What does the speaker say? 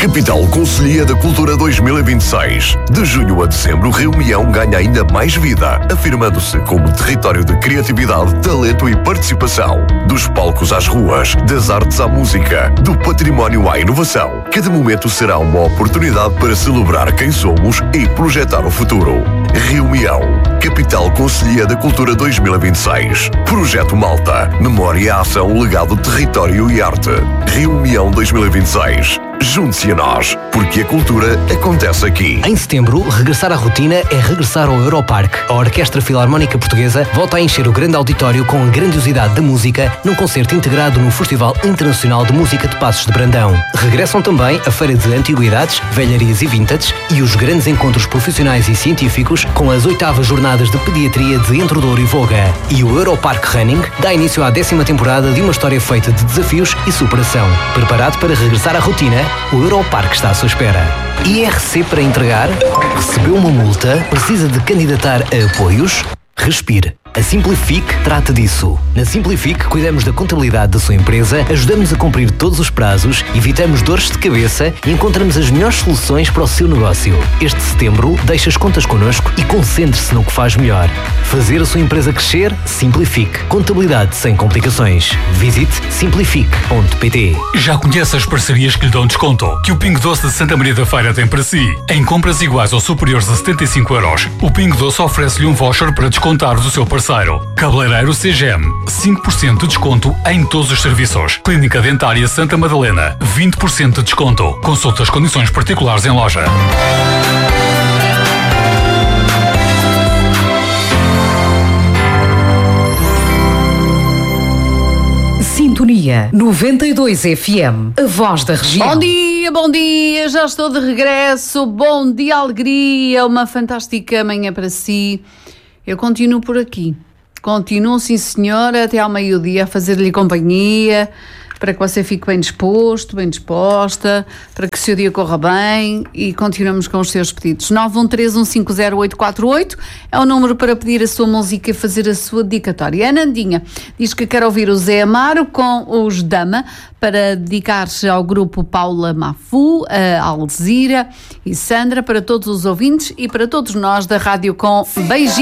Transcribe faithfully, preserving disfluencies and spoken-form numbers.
Capital Conselhia da Cultura dois mil e vinte e seis. De junho a dezembro, Rio Maião ganha ainda mais vida, afirmando-se como território de criatividade, talento e participação. Dos palcos às ruas, das artes à música, do património à inovação. Cada momento será uma oportunidade para celebrar quem somos e projetar o futuro. Rio Maião, Capital Conselhia da Cultura dois mil e vinte e seis. Projeto Malta, Memória, Ação, Legado, Território e Arte. Rio Maião dois mil e vinte e seis. Junte-se a nós, porque a cultura acontece aqui. Em setembro, regressar à rotina é regressar ao Europarque. A Orquestra Filarmónica Portuguesa volta a encher o grande auditório com a grandiosidade da música num concerto integrado no Festival Internacional de Música de Passos de Brandão. Regressam também a Feira de Antiguidades, Velharias e Vintage e os grandes encontros profissionais e científicos com as oitavas jornadas de pediatria de Entre Douro e Voga. E o Europarque Running dá início à décima temporada de uma história feita de desafios e superação. Preparado para regressar à rotina? O Europarque está à sua espera. I R C para entregar? Recebeu uma multa? Precisa de candidatar a apoios? Respire. A Simplifique trata disso. Na Simplifique cuidamos da contabilidade da sua empresa, ajudamos a cumprir todos os prazos, evitamos dores de cabeça e encontramos as melhores soluções para o seu negócio. Este setembro, deixe as contas connosco e concentre-se no que faz melhor. Fazer a sua empresa crescer? Simplifique. Contabilidade sem complicações. Visite simplifique ponto pt. Já conhece as parcerias que lhe dão desconto que o Pingo Doce de Santa Maria da Feira tem para si? Em compras iguais ou superiores a setenta e cinco euros, o Pingo Doce oferece-lhe um voucher para descontar do seu parceiro. Cabeleireiro C G M, cinco por cento de desconto em todos os serviços. Clínica Dentária Santa Madalena, vinte por cento de desconto. Consulte as condições particulares em loja. Sintonia noventa e dois F M, a voz da região. Bom dia, bom dia, já estou de regresso. Bom dia, alegria, uma fantástica manhã para si. Eu continuo por aqui. Continuo, sim senhora, até ao meio-dia a fazer-lhe companhia, para que você fique bem disposto, bem disposta, para que o seu dia corra bem e continuamos com os seus pedidos. nove um três um cinco zero oito quatro oito é o número para pedir a sua música e fazer a sua dedicatória. A Nandinha diz que quer ouvir o Zé Amaro com os Dama para dedicar-se ao grupo Paula Mafu, a Alzira e Sandra, para todos os ouvintes e para todos nós da Rádio Com. Beijinhos.